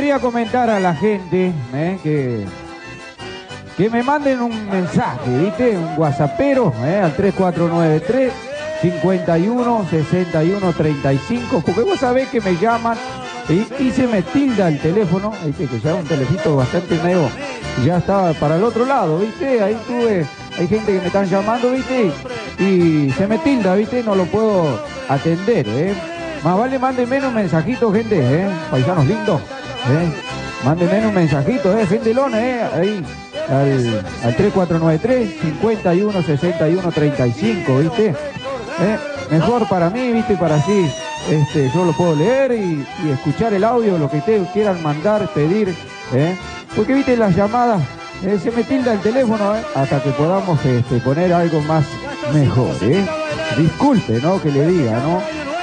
quería comentar a la gente que me manden un mensaje, ¿viste? Un whatsappero al 3493 51 61 35, porque vos sabés que me llaman y se me tilda el teléfono, ¿viste? Que ya es un teléfono bastante nuevo, ya estaba para el otro lado, ¿viste? Ahí hay gente que me están llamando, ¿viste? Y se me tilda, ¿viste? No lo puedo atender, ¿eh? Más vale manden menos mensajitos, gente, paisanos lindos, manden menos mensajitos, gentelona, ahí al 3493 51 61 35, ¿viste? Mejor para mí, ¿viste? Para así yo lo puedo leer y escuchar el audio, lo que ustedes quieran mandar, pedir, porque, ¿viste? Las llamadas, se me tilda el teléfono, hasta que podamos poner algo más mejor, disculpe, ¿no? Que le diga, ¿no?